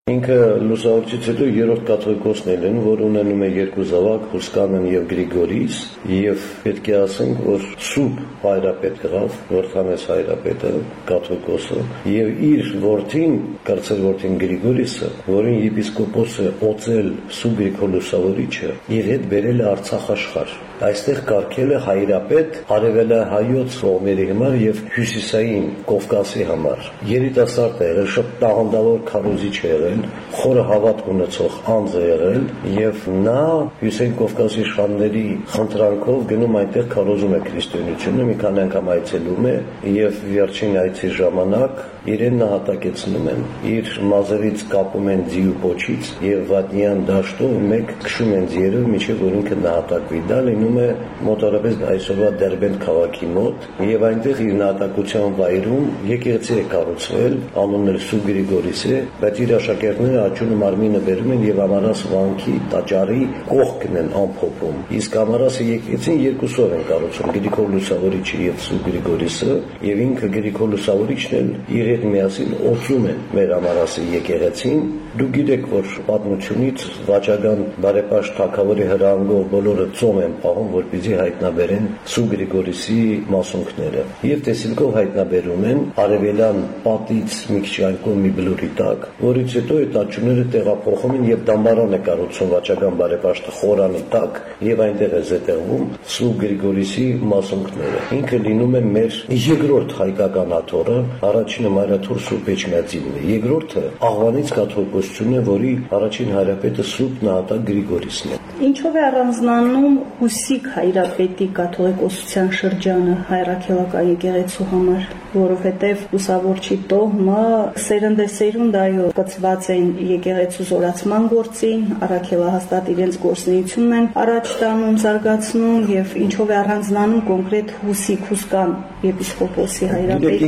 Ինքը լուսավորչից հետո երրորդ կաթողիկոսն են, որ ունենում է երկու զավակ, Հուսկանն եւ Գրիգորիս, եւ պետք է ասենք, որ Սուրբ Հայրապետ եղավ, Վրթանես Հայրապետը, կաթողիկոսը, եւ իր որդին, կարծել որդին Գրիգորիսը, որին եպիսկոպոսը օծել Սուրբ Գրիգոր Լուսավորիչը, իր հետ բերել է Արցախ աշխարհ։ Այստեղ կարգել է հայրապետ արևելահայոց կողմերի համար եւ հյուսիսային Կովկասի համար։ Երիտասարդ է եղել, շատ տաղանդավոր քարոզիչ է եղել, խորը հավատք ունեցող անձ է եղել եւ նա Հյուսիսային Կովկասի իշխանների խնդրանքով գնում այնտեղ քարոզում է քրիստոնեությունը, մի քանի անգամ այցելում է եւ վերջին այցի ժամանակ իրեն նահատակեցնում են, իր մազերից կապում են ձիու պոչից եւ վատնյան դաշտով մեկ քշում են ձիերով, մինչեւ որ ինքը նահատակվի։ Դա լինում է մոտավորապես այսօրվա Դերբենդ քաղաքի մոտ եւ այնտեղ իր նահատակության վայրում եկեղեցի է կառուցվել, անունն էլ Սուրբ Գրիգորիս է, բայց իր աշակերտները աճունը մարմինը բերում են եւ Ամարաս վանքի տաճարի կողքն են ամփոփում։ Իսկ Ամարասի եկեղեցին երկուսով են կառուցում՝ Գրիգոր Լուսավորիչը եւ Սուրբ Գրիգորիսը, եւ ինքը Գրիգոր Լուսավորիչն էլ իր հետ միասին օծում են մեր Ամարասի եկեղեցին։ Դուք գիտեք, որ պատմությունից վաճական բարեպաշտ թագավորի հրահանգով բոլորը ծոմ են պահում, որպեսզի հայտնաբերեն Սուրբ Գրիգորիսի մասունքները։ Եվ տեսիլքով հայտնաբերում են արևելյան պատից մի քիչ այն կողմի բլուրի տակ, որից հետո այդ աճուները տեղափոխում են եւ դամբարան է կառուցում վաճական բարեպաշտը խորանի տակ եւ այնտեղ է զետեղվում Սուրբ Գրիգորիսի մասունքները։ Ինքը լինում է մեր երկրորդ հայկական աթոռը, առաջինը Մայրաթուր Սուրբ Էջմիածինն է, երկրորդը Աղվանից կաթողիկոսությունն է, որի առաջին հայրապետը Սուրբ Նահատակ Գրիգորիսն է։ Ինչով է առանձնանում Հուսիկ Հայրապետի կաթողիկոսության շրջանը հայրաքելական եկեղեցու համար, որովհետև լուսավորչի տոհմը սերնդեսերունդ այո կցված են եկեղեցու զորացման գործին, առաքելահաստատ իրենց գործունեությունն են առաջ տանում, զարգացնում եւ ինչով է առանձնանում կոնկրետ Հուսիկ Հուսկան եպիսկոպոսի հայրապետի։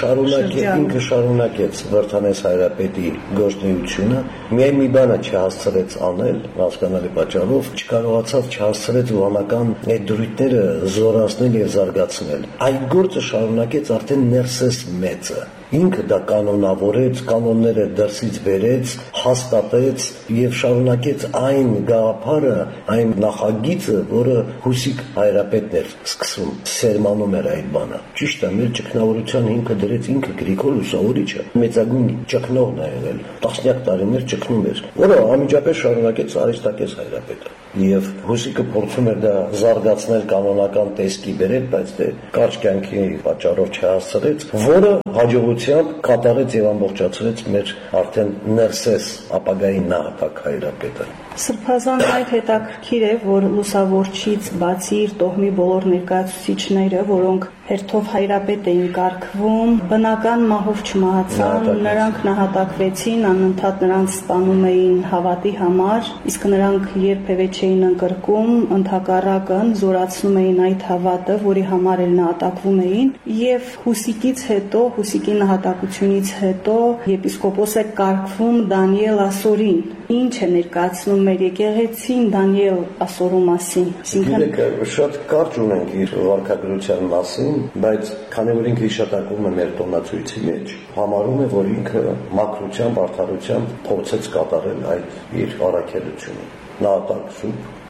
Ինքը շարունակեց Վրթանես Հայրապետի գործունեությունը, միայն մի բանը չհասցրեց անել, հասկանալի պատճառով չհասցրեց վանական այդ դրույթները զորացնել եւ զարգացնել։ Այդ գործը շարունակեց արդեն Ներսես մեծը։ Ինքը դա կանոնավորեց, կանոնները դրսից բերեց, հաստատեց եւ շարունակեց այն գաղափարը, այն նախագիծը, որը Հուսիկ Հայրապետն էր սկսում, սերմանում էր այդ բանը։ Ճիշտ է, մեր ճգնավորության հիմքը դրեց ինքը Գրիգոր Լուսավորիչը, մեծագույն ճգնողն է եղել, տասնյակ տարիներ ճգնում էր, որը անմիջապես շարունակեց Արիստակես Հայրապետը։ Եվ Հուսիկը փորձում էր դա զարգացնել կանոնական տեսքի բերել, բայց դե կարճ կյանքի պատճառով չհասցրեց, որը հաջողությամբ կատարեց եւ ամբողջացրեց մեր արդեն Ներսես ապագայի Նահատակ Հայրապետը։ Սրբազան այդ հետաքրքիր է, որ լուսավորչից բացի իր տոհմի բոլոր ներկայացուցիչները, որոնք հերթով հայրապետ էին կարգվում, բնական մահով չմահացան, նրանք նահատակվեցին, անընդհատ նրանց ստանում էին հավատի համար, իսկ նրանք երբևէ չէին ընկրկում, ընդհակառակն զորացնում էին այդ հավատը, որի համար էլ նահատակվում էին, եւ Հուսիկից հետո, Հուսիկի նահատակությունից հետո եպիսկոպոս է կարգվում Դանիել Ասորին։ Ինչ է ներկայացնում մեր եկեղեցին Դանիել Ասորու մասին։ Գիտեք, շատ կարճ ունենք իր վարքագրության մասին, բայց քանի որ ինքը հիշատակվում է մեր տոնացույցի մեջ, համարում է, որ ինքը մաքրությամբ, արդարությամբ փորձեց կատարել այդ իր առաքելությունը։ Նահատակ Սուրբ